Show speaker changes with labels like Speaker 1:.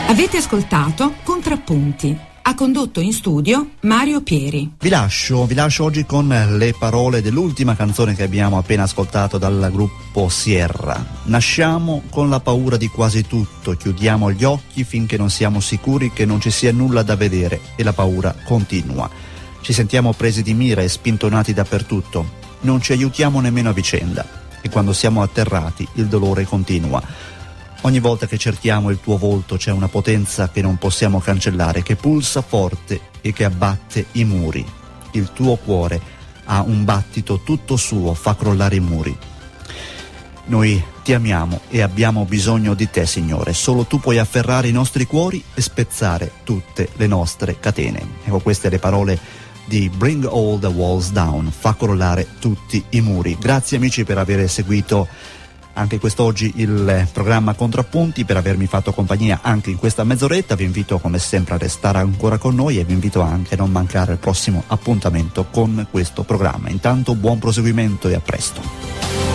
Speaker 1: Avete ascoltato Contrappunti. Ha condotto in studio Mario Pieri. Vi lascio oggi con le parole dell'ultima canzone che abbiamo appena ascoltato dal gruppo Sierra. Nasciamo con la paura di quasi tutto, chiudiamo gli occhi finché non siamo sicuri che non ci sia nulla da vedere e la paura continua. Ci sentiamo presi di mira e spintonati dappertutto, non ci aiutiamo nemmeno a vicenda e quando siamo atterrati il dolore continua. Ogni volta che cerchiamo il tuo volto c'è una potenza che non possiamo cancellare, che pulsa forte e che abbatte i muri. Il tuo cuore ha un battito tutto suo, fa crollare i muri. Noi ti amiamo e abbiamo bisogno di te, Signore. Solo tu puoi afferrare i nostri cuori e spezzare tutte le nostre catene. Ecco, queste le parole di Bring All the Walls Down, fa crollare tutti i muri. Grazie amici per aver seguito anche quest'oggi il programma Contrappunti, per avermi fatto compagnia anche in questa mezz'oretta. Vi invito come sempre a restare ancora con noi e vi invito anche a non mancare il prossimo appuntamento con questo programma. Intanto buon proseguimento e a presto.